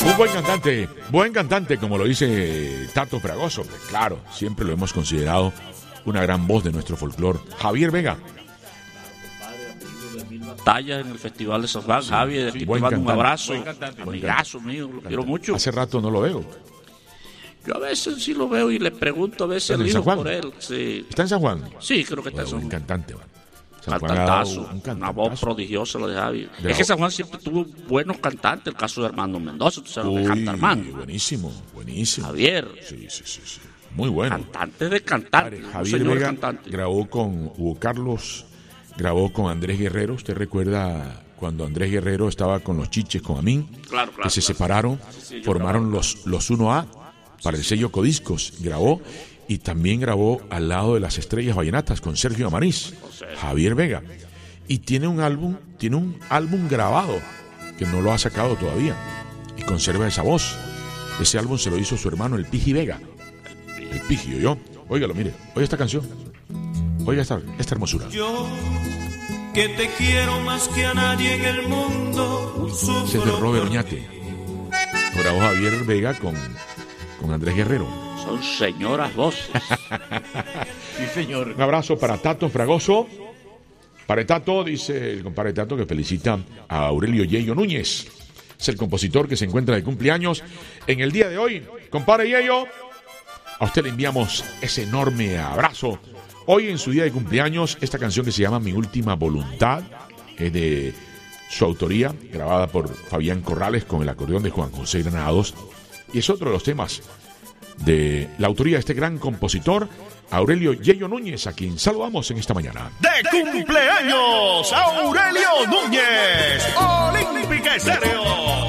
Un buen cantante, como lo dice Tato Fragoso. Claro, siempre lo hemos considerado una gran voz de nuestro folclore. Javier Vega. Talla en el Festival de San Juan, sí, Javier, sí, te mando un abrazo, amigazo mío, lo quiero mucho. Hace rato no lo veo. Yo a veces sí lo veo y le pregunto a veces el hijo por él. Sí. ¿Está en San Juan? Sí, creo que está en San Juan. Un cantante, Cantantazo, una voz prodigiosa lo de Javier. Es que San Juan siempre tuvo buenos cantantes, el caso de Armando Mendoza, tú sabes lo que canta Armando. Buenísimo. Javier. Sí. Muy bueno. Cantante de cantantes. Javier Vega grabó con Hugo Carlos, grabó con Andrés Guerrero. ¿Usted recuerda cuando Andrés Guerrero estaba con los Chiches, con Amin? Claro. Que se separaron, formaron los 1A para el sello Codiscos. Grabó y también grabó al lado de las Estrellas Vallenatas con Sergio Amariz, Javier Vega. Y tiene un álbum grabado que no lo ha sacado todavía y conserva esa voz. Ese álbum se lo hizo su hermano el Piji Vega. El Piji, yo. Óigalo, mire, oiga esta canción. Oiga esta hermosura. Yo que te quiero más que a nadie en el mundo. Ese es de Robert Oñate. Grabó Javier Vega con Andrés Guerrero. Son señoras voces. Sí, señor. Un abrazo para Tato Fragoso. Para Tato, dice el compadre Tato, que felicita a Aurelio Yeyo Núñez. Es el compositor que se encuentra de cumpleaños en el día de hoy. Compadre Yeyo, a usted le enviamos ese enorme abrazo. Hoy en su día de cumpleaños, esta canción que se llama Mi Última Voluntad es de su autoría, grabada por Fabián Corrales con el acordeón de Juan José Granados. Y es otro de los temas de la autoría de este gran compositor, Aurelio Yeyo Núñez, a quien saludamos en esta mañana. ¡De cumpleaños, Aurelio Núñez! ¡Olímpica Estéreo!